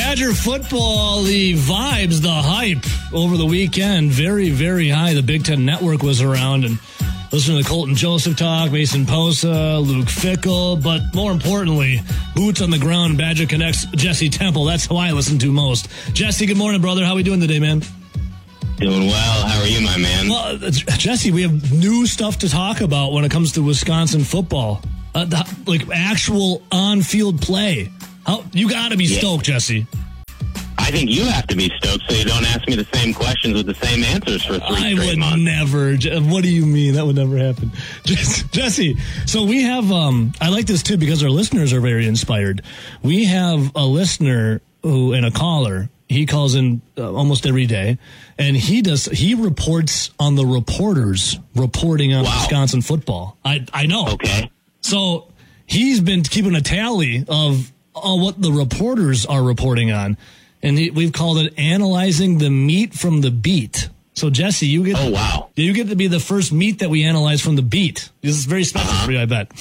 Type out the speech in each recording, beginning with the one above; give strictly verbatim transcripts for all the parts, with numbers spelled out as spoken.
Badger football, the vibes, the hype over the weekend, very, very high. The Big Ten Network was around and listening to Colton Joseph talk, Mason Posa, Luke Fickell, but more importantly, boots on the ground, Badger Connect's Jesse Temple. That's who I listen to most. Jesse, good morning, brother. How are we doing today, man? Doing well. How are you, my man? Well, Jesse, we have new stuff to talk about when it comes to Wisconsin football. Uh, the, like actual on-field play. How, you got to be yeah. stoked, Jesse. I think you have to be stoked so you don't ask me the same questions with the same answers for three I straight would months. never. What do you mean? That would never happen. Jesse, so we have, um, I like this too because our listeners are very inspired. We have a listener who, and a caller, he calls in uh, almost every day, and he does, he reports on the reporters reporting on wow. Wisconsin football. I, I know. Okay. So he's been keeping a tally of uh, what the reporters are reporting on. And he, we've called it analyzing the meat from the beat. So, Jesse, you get, oh, wow. you get to be the first meat that we analyze from the beat. This is very special uh-huh. for you, I bet.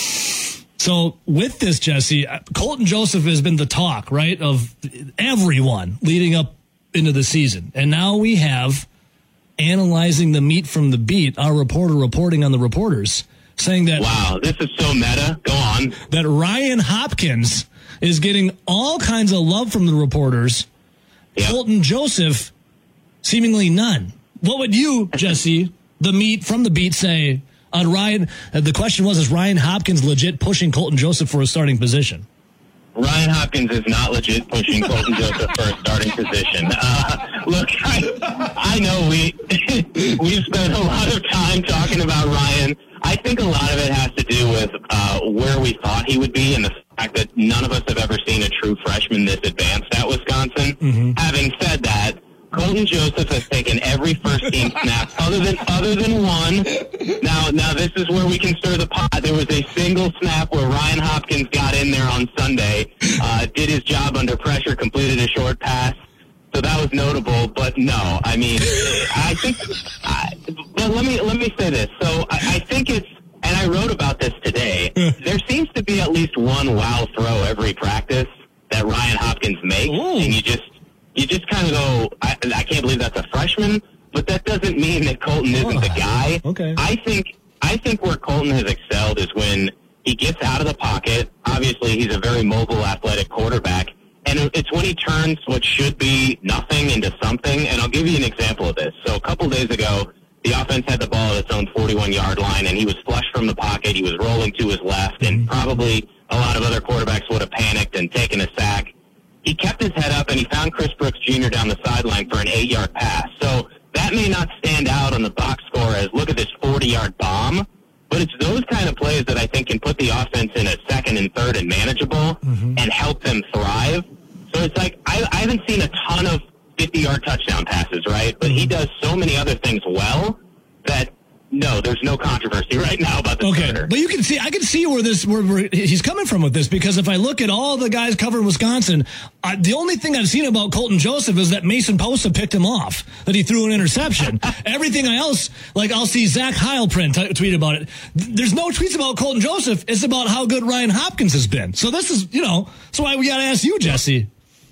So, with this, Jesse, Colton Joseph has been the talk, right, of everyone leading up into the season. And now we have analyzing the meat from the beat, our reporter reporting on the reporters, saying that... Wow, this is so meta. Go on. That Ryan Hopkins is getting all kinds of love from the reporters. Yep. Colton Joseph, seemingly none. What would you, Jesse, the meat from the beat, say on Ryan? Uh, the question was, is Ryan Hopkins legit pushing Colton Joseph for a starting position? Ryan Hopkins is not legit pushing Colton Joseph for a starting position. Uh, look, I, I know we, we've spent a lot of time talking about Ryan. I think a lot of it has to do with uh, where we thought he would be and the fact that none of us have ever seen a true freshman this advanced at Wisconsin. Mm-hmm. Having said that, Colton Joseph has taken every first-team snap other than other than one. Now, now this is where we can stir the pot. There was a single snap where Ryan Hopkins got in there on Sunday, uh, did his job under pressure, completed a short pass. So that was notable, but no, I mean, I think. I, but let me let me say this. So I, I think it's, and I wrote about this today. There seems to be at least one wow throw every practice that Ryan Hopkins makes, Ooh. and you just you just kind of go, I, I can't believe that's a freshman, but that doesn't mean that Colton isn't oh, the guy. Okay. I think I think where Colton has excelled is when he gets out of the pocket. Obviously, he's a very mobile, athletic quarterback. And it's when he turns what should be nothing into something. And I'll give you an example of this. So a couple days ago, the offense had the ball at its own forty-one-yard line, and he was flushed from the pocket. He was rolling to his left, and probably a lot of other quarterbacks would have panicked and taken a sack. He kept his head up, and he found Chris Brooks Junior down the sideline for an eight-yard pass. So that may not stand out on the box score as, look at this forty-yard bomb, but it's those kind of plays that I think can put the offense in a second and third and manageable mm-hmm. and help them thrive. So it's like, I, I haven't seen a ton of fifty-yard touchdown passes, right? But he does so many other things well that, no, there's no controversy right now about the Okay, starter. but you can see, I can see where this, where, where he's coming from with this, because if I look at all the guys covering Wisconsin, I, the only thing I've seen about Colton Joseph is that Mason Posa picked him off, that he threw an interception. Everything else, like I'll see Zach Heilprin t- tweet about it. There's no tweets about Colton Joseph. It's about how good Ryan Hopkins has been. So this is, you know, that's why we got to ask you, Jesse.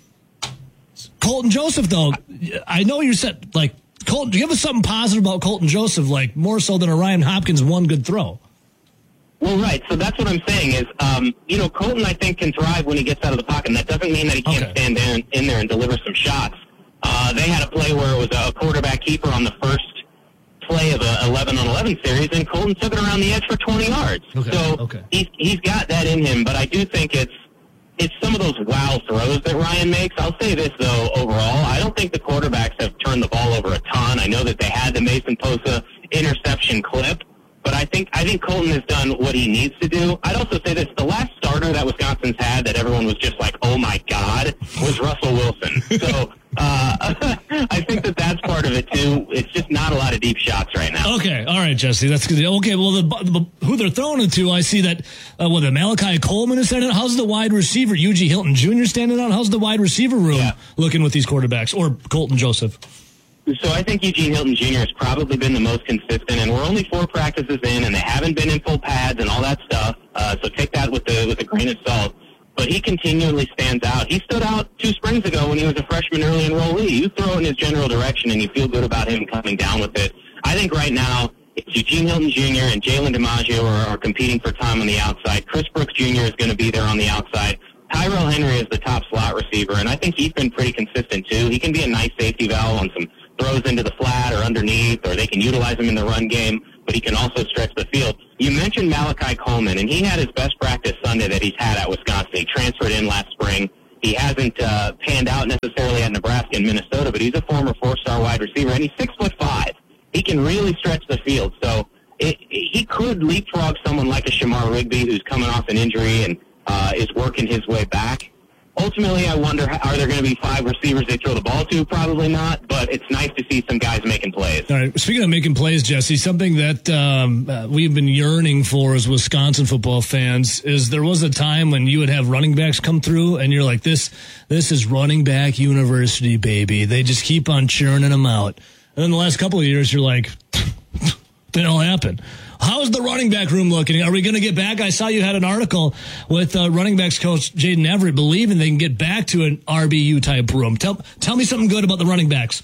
Colton Joseph, though, I know you said, like, Colton, give us something positive about Colton Joseph, like more so than a Ryan Hopkins one good throw. Well, right. So that's what I'm saying is, um, you know, Colton, I think, can thrive when he gets out of the pocket. And that doesn't mean that he can't okay. stand there in, in there and deliver some shots. Uh, they had a play where it was a quarterback keeper on the first play of a eleven on eleven series, and Colton took it around the edge for twenty yards. Okay. So okay. he's, he's got that in him, but I do think it's, It's some of those wow throws that Ryan makes. I'll say this, though, overall, I don't think the quarterbacks have turned the ball over a ton. I know that they had the Mason Posa interception clip, but I think I think Colton has done what he needs to do. I'd also say this, the last starter that Wisconsin's had that everyone was just like, oh, my God, was Russell Wilson. So uh, I think that that's part of it, too. It's just not a lot of deep shots right now. Okay, all right, Jesse, that's good. Okay, well, the, the, who they're throwing it to, I see that, uh, well, the Malachi Coleman is standing out. How's the wide receiver, U G Hilton Junior standing out? How's the wide receiver room yeah. looking with these quarterbacks, or Colton Joseph? So I think Eugene Hilton Junior has probably been the most consistent, and we're only four practices in, and they haven't been in full pads and all that stuff. Uh, so take that with the with a grain of salt. but he continually stands out. He stood out two springs ago when he was a freshman early enrollee. You throw in his general direction, and you feel good about him coming down with it. I think right now it's Eugene Hilton Junior and Jalen DiMaggio are, are competing for time on the outside. Chris Brooks Junior is going to be there on the outside. Tyrell Henry is the top slot receiver, and I think he's been pretty consistent, too. He can be a nice safety valve on some throws into the flat or underneath, or they can utilize him in the run game, but he can also stretch the field. You mentioned Malachi Coleman, and he had his best practice Sunday that he's had at Wisconsin. He transferred in last spring. He hasn't uh, panned out necessarily at Nebraska and Minnesota, but he's a former four-star wide receiver, and he's six foot five. He can really stretch the field, so it, he could leapfrog someone like a Shamar Rigby who's coming off an injury and uh, is working his way back. Ultimately, I wonder, are there going to be five receivers they throw the ball to? Probably not, but it's nice to see some guys making plays. All right. Speaking of making plays, Jesse, something that um, uh, we've been yearning for as Wisconsin football fans is there was a time when you would have running backs come through, and you're like, this, this is running back university, baby. They just keep on churning them out. And then the last couple of years, you're like, they don't happen. How's the running back room looking? Are we going to get back? I saw you had an article with uh, running backs coach Jaden Everett believing they can get back to an R B U type room. Tell tell me something good about the running backs.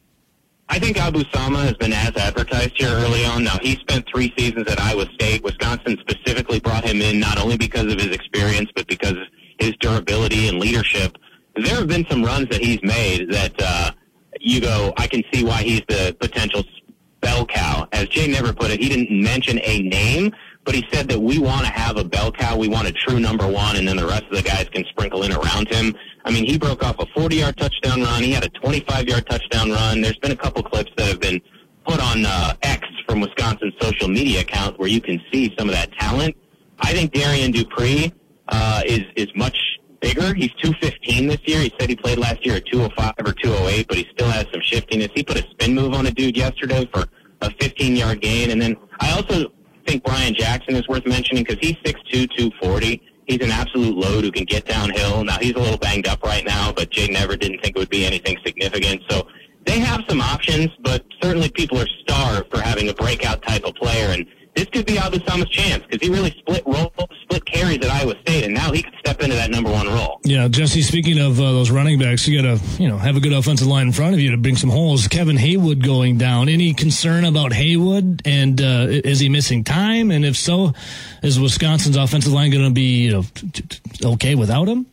I think Abu Sama has been as advertised here early on. Now, he spent three seasons at Iowa State. Wisconsin specifically brought him in not only because of his experience, but because of his durability and leadership. There have been some runs that he's made that uh, you go, I can see why he's the potential bell cow. As Jay never put it, he didn't mention a name, but he said that we want to have a bell cow. We want a true number one, and then the rest of the guys can sprinkle in around him. I mean, he broke off a forty-yard touchdown run. He had a twenty-five-yard touchdown run. There's been a couple clips that have been put on uh, X from Wisconsin's social media account where you can see some of that talent. I think Darian Dupree uh, is, is much bigger. He's two fifteen this year. He said he played last year at two oh five or two oh eight, but he still has some shiftiness. He put a spin move on a dude yesterday for a fifteen-yard gain. And then I also think Brian Jackson is worth mentioning because he's six two, two forty. He's an absolute load who can get downhill. Now, he's a little banged up right now, but Jay never didn't think it would be anything significant. So they have some options, but certainly people are starved for having a breakout type of player. And this could be Abu Sama's chance because he really split role, split carries at Iowa State, and now he could step into that number one role. Yeah, Jesse, speaking of uh, those running backs, you got to you know have a good offensive line in front of you to bring some holes. Kevin Haywood going down. Any concern about Haywood, and uh, is he missing time? And if so, is Wisconsin's offensive line going to be you know, t- t- okay without him?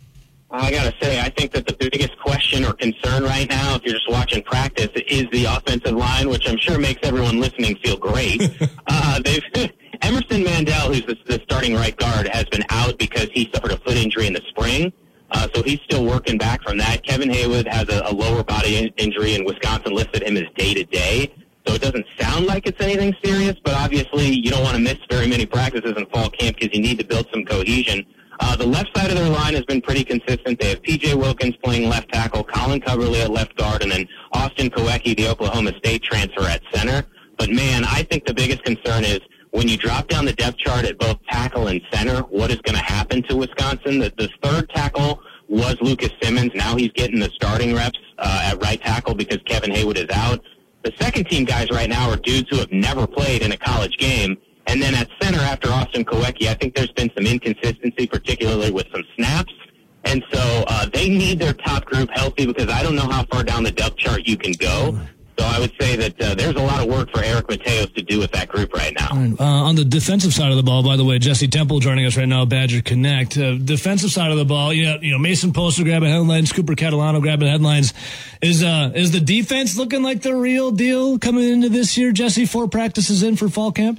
I got to say, I think that the biggest question or concern right now, if you're just watching practice, is the offensive line, which I'm sure makes everyone listening feel great. uh, they've Emerson Mandel, who's the, the starting right guard, has been out because he suffered a foot injury in the spring, uh, so he's still working back from that. Kevin Haywood has a, a lower body in- injury, and Wisconsin listed him as day-to-day, so it doesn't sound like it's anything serious, but obviously you don't want to miss very many practices in fall camp because you need to build some cohesion. Uh, the left side of their line has been pretty consistent. They have P J Wilkins playing left tackle, Colin Coverly at left guard, and then Austin Kowecki, the Oklahoma State transfer, at center. But, man, I think the biggest concern is when you drop down the depth chart at both tackle and center, what is going to happen to Wisconsin? The, the third tackle was Lucas Simmons. Now he's getting the starting reps uh, at right tackle because Kevin Haywood is out. The second-team guys right now are dudes who have never played in a college game. And then at center, after Austin Kowecki, I think there's been some inconsistency, particularly with some snaps. And so uh, they need their top group healthy because I don't know how far down the depth chart you can go. So I would say that uh, there's a lot of work for Eric Mateos to do with that group right now. Uh, on the defensive side of the ball, by the way, Jesse Temple joining us right now, Badger Connect. Uh, defensive side of the ball, you know, you know Mason Poster grabbing headlines, Cooper Catalano grabbing headlines. Is uh is the defense looking like the real deal coming into this year, Jesse? Four practices in for fall camp?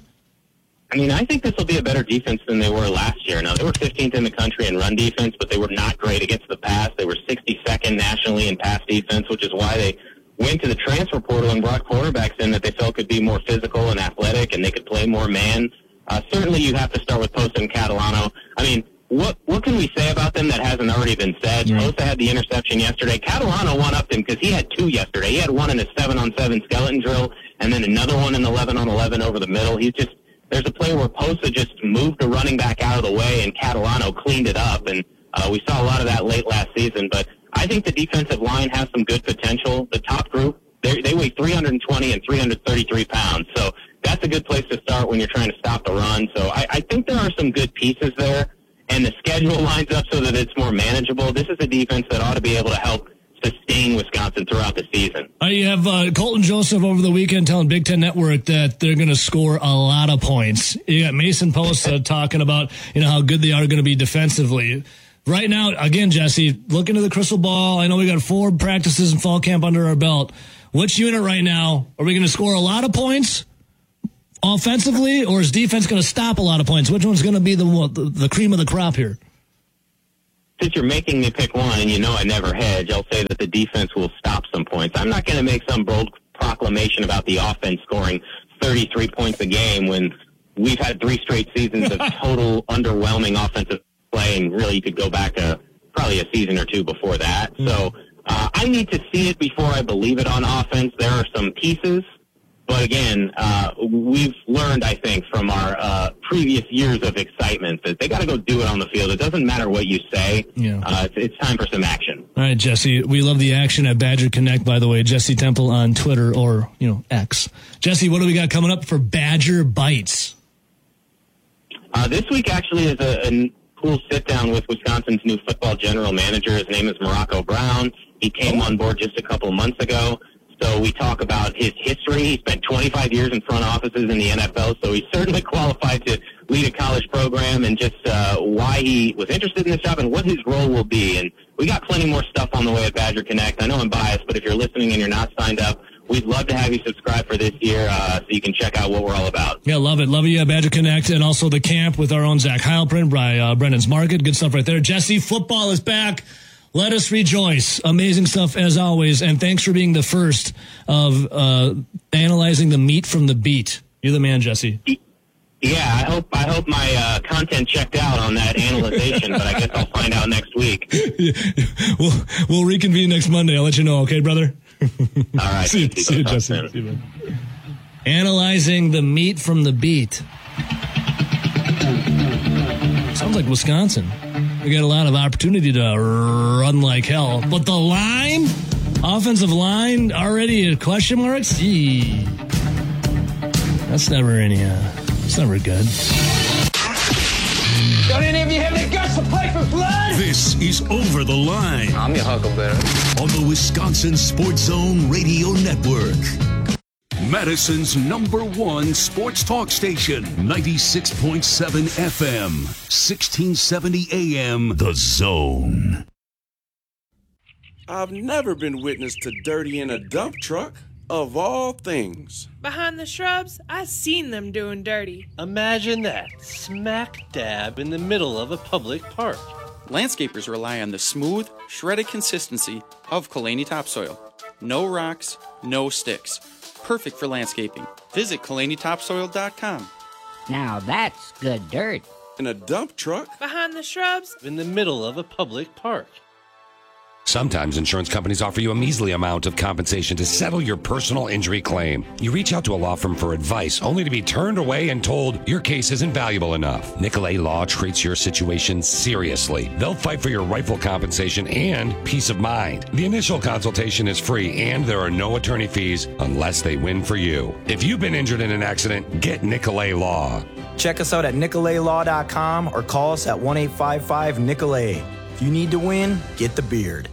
I mean, I think this will be a better defense than they were last year. Now, they were fifteenth in the country in run defense, but they were not great against the pass. They were sixty-second nationally in pass defense, which is why they went to the transfer portal and brought quarterbacks in that they felt could be more physical and athletic and they could play more man. Uh, certainly, you have to start with Posta and Catalano. I mean, what what can we say about them that hasn't already been said? Mm-hmm. Posta had the interception yesterday. Catalano one-upped him because he had two yesterday. He had one in a seven-on-seven skeleton drill and then another one in eleven-on-eleven over the middle. He's just There's a play where Posta just moved the running back out of the way, and Catalano cleaned it up, and uh, we saw a lot of that late last season. But I think the defensive line has some good potential. The top group, they they weigh three hundred twenty and three hundred thirty-three pounds, so that's a good place to start when you're trying to stop the run. So I, I think there are some good pieces there, and the schedule lines up so that it's more manageable, this is a defense that ought to be able to help sustain Wisconsin throughout the season. Uh, you have uh, Colton Joseph over the weekend telling Big Ten Network that they're going to score a lot of points. You got Mason Post uh, talking about, you know, how good they are going to be defensively. Right now, again, Jesse, look into the crystal ball. I know we got four practices and fall camp under our belt. Which unit right now, are we going to score a lot of points offensively, or is defense going to stop a lot of points? Which one's going to be the, the the cream of the crop here? Since you're making me pick one, and you know I never hedge, I'll say that the defense will stop some points. I'm not going to make some bold proclamation about the offense scoring thirty-three points a game when we've had three straight seasons of total underwhelming offensive play, and really you could go back to probably a season or two before that. So uh, I need to see it before I believe it on offense. There are some pieces. But again, uh, we've learned, I think, from our uh, previous years of excitement that they got to go do it on the field. It doesn't matter what you say. Yeah. Uh, it's, it's time for some action. All right, Jesse. We love the action at Badger Connect, by the way. Jesse Temple on Twitter or, you know, X. Jesse, what do we got coming up for Badger Bites? Uh, this week actually is a, a cool sit-down with Wisconsin's new football general manager. His name is Morocco Brown. He came on board just a couple months ago. So we talk about his history. He spent twenty-five years in front offices in the N F L, so he's certainly qualified to lead a college program, and just uh, why he was interested in this job and what his role will be. And we got plenty more stuff on the way at Badger Connect. I know I'm biased, but if you're listening and you're not signed up, we'd love to have you subscribe for this year uh, so you can check out what we're all about. Yeah, love it. Love you at Badger Connect, and also the camp with our own Zach Heilprin by uh, Brennan's Market. Good stuff right there. Jesse, football is back. Let us rejoice. Amazing stuff as always. And thanks for being the first of uh, analyzing the meat from the beat. You're the man, Jesse. Yeah, I hope I hope my uh, content checked out on that analyzation, but I guess I'll find out next week. we'll, we'll reconvene next Monday. I'll let you know, okay, brother? All right. see, you, see you, Jesse. See you, analyzing the meat from the beat. Sounds like Wisconsin. We got a lot of opportunity to run like hell. But the line, offensive line, already a question marks? Gee. That's never any, uh, it's never good. Don't any of you have any guts to play for blood? This is Over the Line. I'm your Huckleberry. On the Wisconsin Sports Zone Radio Network. Madison's number one sports talk station, ninety-six point seven F M, sixteen seventy A M, The Zone. I've never been witness to dirty in a dump truck, of all things. Behind the shrubs, I seen them doing dirty. Imagine that, smack dab in the middle of a public park. Landscapers rely on the smooth, shredded consistency of Kalani topsoil. No rocks, no sticks. Perfect for landscaping. Visit Kalani Topsoil dot com. Now that's good dirt. In a dump truck? Behind the shrubs? In the middle of a public park. Sometimes insurance companies offer you a measly amount of compensation to settle your personal injury claim. You reach out to a law firm for advice, only to be turned away and told your case isn't valuable enough. Nicolay Law treats your situation seriously. They'll fight for your rightful compensation and peace of mind. The initial consultation is free, and there are no attorney fees unless they win for you. If you've been injured in an accident, get Nicolay Law. Check us out at Nicolay Law dot com or call us at one eight five five Nicolay. If you need to win, get the beard.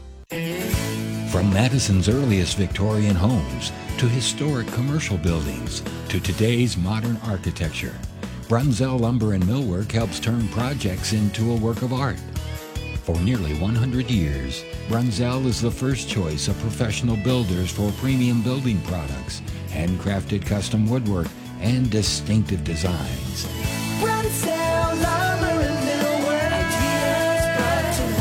From Madison's earliest Victorian homes to historic commercial buildings to today's modern architecture, Brunzell Lumber and Millwork helps turn projects into a work of art. For nearly one hundred years, Brunzell is the first choice of professional builders for premium building products, handcrafted custom woodwork, and distinctive designs. Brunzell Lumber and Millwork, ideas brought to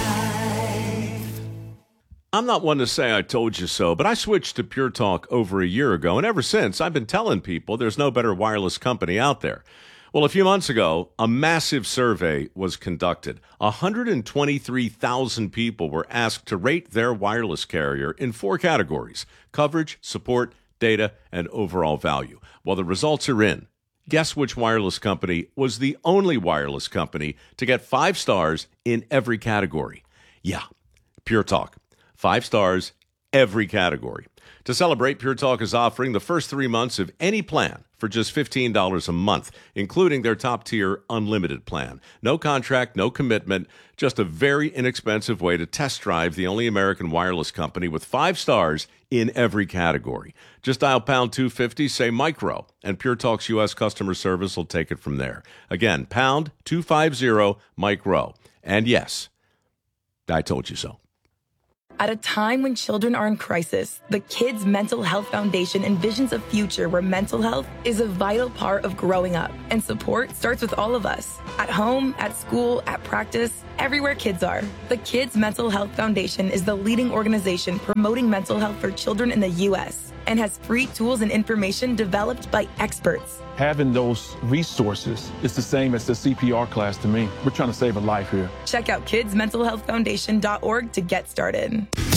life. I'm not one to say I told you so, but I switched to Pure Talk over a year ago, and ever since, I've been telling people there's no better wireless company out there. Well, a few months ago, a massive survey was conducted. one hundred twenty-three thousand people were asked to rate their wireless carrier in four categories: coverage, support, data, and overall value. Well, the results are in. Guess which wireless company was the only wireless company to get five stars in every category? Yeah, Pure Talk. Five stars, every category. To celebrate, Pure Talk is offering the first three months of any plan for just fifteen dollars a month, including their top-tier unlimited plan. No contract, no commitment, just a very inexpensive way to test drive the only American wireless company with five stars in every category. Just dial pound two fifty, say micro, and Pure Talk's U S customer service will take it from there. Again, pound two fifty, micro. And yes, I told you so. At a time when children are in crisis, the Kids Mental Health Foundation envisions a future where mental health is a vital part of growing up, and support starts with all of us. At home, at school, at practice, everywhere kids are. The Kids Mental Health Foundation is the leading organization promoting mental health for children in the U S and has free tools and information developed by experts. Having those resources is the same as the C P R class to me. We're trying to save a life here. Check out kids mental health foundation dot org to get started.